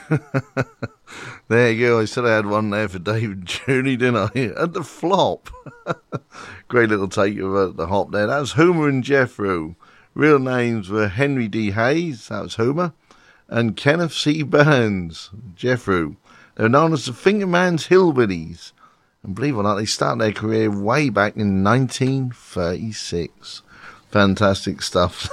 There you go. I said I had one there for David Julie, didn't I? At the flop. Great little take of the hop there. That was Homer and Jethro. Real names were Henry D. Hayes, that was Homer, and Kenneth C. Burns, Jethro. They were known as the Fingerman's Hillbillies. And believe it or not, they started their career way back in 1936. Fantastic stuff.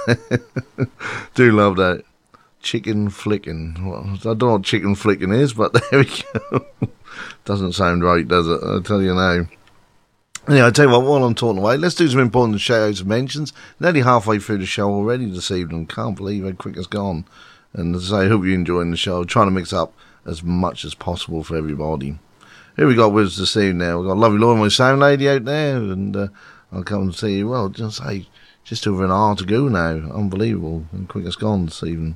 Do love that. Chicken flicking. Well, I don't know what chicken flicking is, but there we go. Doesn't sound right, does it? I'll tell you now. Anyway, I'll tell you what, while I'm talking away, let's do some important shout-outs and mentions. Nearly halfway through the show already this evening. Can't believe how quick it's gone. And as I say, I hope you're enjoying the show. Trying to mix up as much as possible for everybody. Here we got with us this evening now. We've got lovely Laura, my sound lady, out there. And I'll come and see you. Well, just over an hour to go now. Unbelievable. How quick it's gone this evening.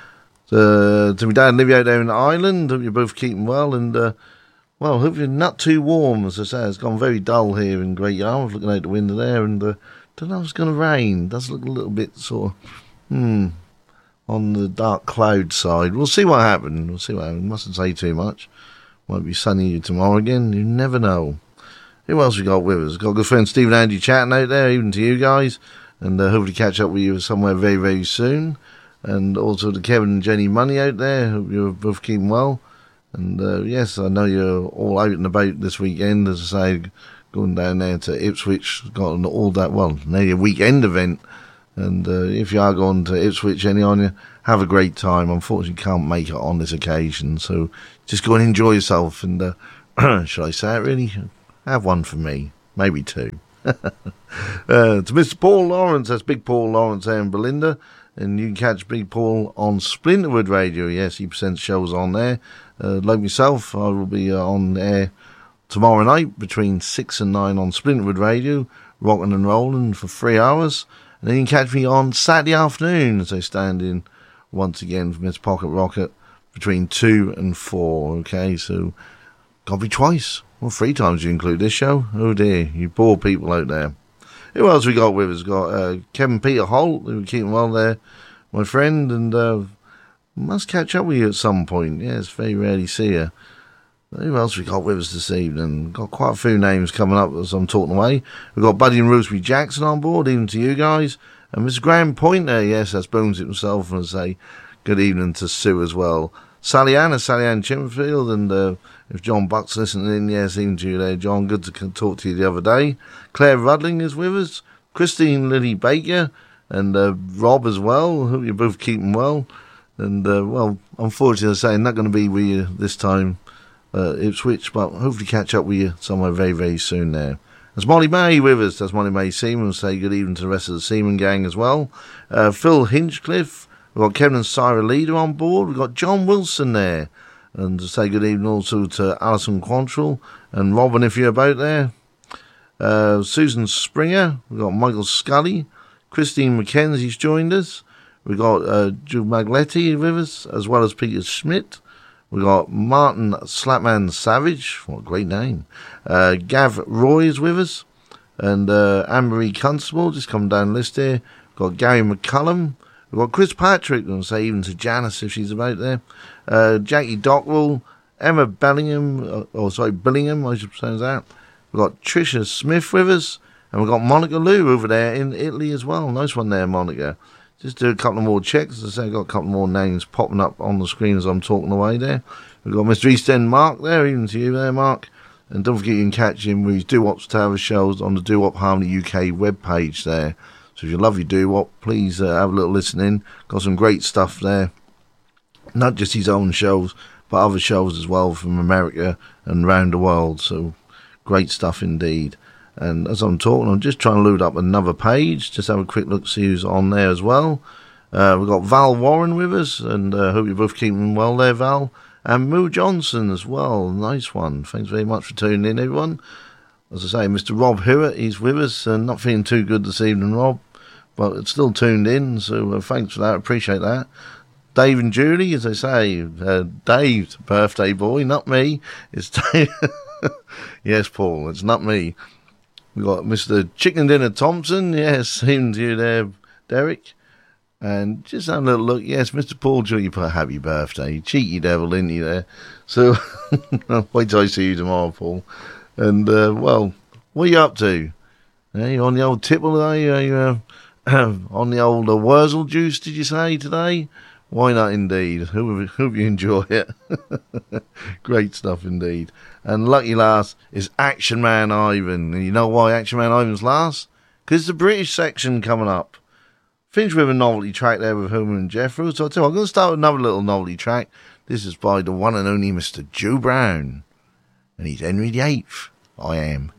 To my dad and Livy out there in Ireland, hope you're both keeping well, and hope you're not too warm. As I say, it's gone very dull here in Great Yarmouth, looking out the window there, and don't know if it's going to rain. It does look a little bit sort of on the dark cloud side. We'll see what happens. Mustn't say too much. Might be sunny tomorrow again. You never know. Who else we got with us? Got a good friend Steve and Andy chatting out there, even to you guys, and hopefully catch up with you somewhere very, very soon. And also to Kevin and Jenny Money out there. Hope you're both keeping well. And yes, I know you're all out and about this weekend, as I say, going down there to Ipswich. Got all that, nearly a weekend event. And if you are going to Ipswich, any on you, have a great time. Unfortunately, can't make it on this occasion. So just go and enjoy yourself. And should I say it really? Have one for me. Maybe two. To Mr. Paul Lawrence, that's Big Paul Lawrence there in Belinda. And you can catch Big Paul on Splinterwood Radio. Yes, he presents shows on there. Like myself, I will be on air tomorrow night between 6 and 9 on Splinterwood Radio, rocking and rolling for 3 hours. And then you can catch me on Saturday afternoon as I stand in once again for Miss Pocket Rocket between 2 and 4. Okay, so got to be twice. Well, 3 times you include this show. Oh dear, you poor people out there. Who else we got with us? Got Kevin Peter Holt, who we're keeping well there, my friend, and must catch up with you at some point. Yes, very rarely see you. Who else we got with us this evening? Got quite a few names coming up as I'm talking away. We've got Buddy and Rosemary Jackson on board, even to you guys. And Mr. Graham Pointer, yes, that's Bones himself, and I say good evening to Sue as well. Sally Ann Chimmerfield, and if John Buck's listening in, yes, even to you there, John. Good to talk to you the other day. Claire Rudling is with us. Christine Lily Baker, and Rob as well. Hope you're both keeping well. And, unfortunately, as I say, I'm not going to be with you this time, Ipswich, but hopefully catch up with you somewhere very, very soon there. There's Molly May with us. That's Molly May Seaman. Say good evening to the rest of the Seaman gang as well. Phil Hinchcliffe. We've got Kevin and Sarah Leader on board. We've got John Wilson there. And to say good evening also to Alison Quantrill and Robin, if you're about there. Susan Springer. We've got Michael Scully. Christine McKenzie's joined us. We've got Jude Magletti with us, as well as Peter Schmidt. We've got Martin Slapman Savage. What a great name. Gav Roy is with us. And Anne-Marie Constable, just come down the list here. We've got Gary McCullum. We've got Chris Patrick, and say even to Janice if she's about there. Jackie Dockwell, Emma Bellingham, Billingham, I should say that. We've got Tricia Smith with us, and we've got Monica Lou over there in Italy as well. Nice one there, Monica. Just do a couple more checks. As I say, I've got a couple more names popping up on the screen as I'm talking away there. We've got Mr. East End Mark there, even to you there, Mark. And don't forget you can catch him with his Doo-Wop Tower shows on the Doo-Wop Harmony UK webpage there. So if you love your doo-wop, please have a little listen in. Got some great stuff there. Not just his own shows, but other shows as well from America and around the world. So great stuff indeed. And as I'm talking, I'm just trying to load up another page. Just have a quick look, see who's on there as well. We've got Val Warren with us, and hope you're both keeping well there, Val. And Moo Johnson as well. Nice one. Thanks very much for tuning in, everyone. As I say, Mr. Rob Hewitt, he's with us, and not feeling too good this evening, Rob. But it's still tuned in, so thanks for that. Appreciate that. Dave and Julie, as I say, Dave's birthday boy, not me. It's Dave. Yes, Paul, it's not me. We've got Mr. Chicken Dinner Thompson. Yes, even to you there, Derek. And just have a little look. Yes, Mr. Paul Jewell, you put a happy birthday. You cheeky devil, didn't you there? So, wait till I see you tomorrow, Paul. And, well, what are you up to? You on the old tipple today? Are you on the old Wurzel juice, did you say, today? Why not, indeed? Hope you enjoy it. Great stuff, indeed. And lucky last is Action Man Ivan. And you know why Action Man Ivan's last? Because it's the British section coming up. Finish with a novelty track there with Homer and Jethro. So I'll tell you, I'm going to start with another little novelty track. This is by the one and only Mr. Joe Brown. And he's Henry VIII. I am.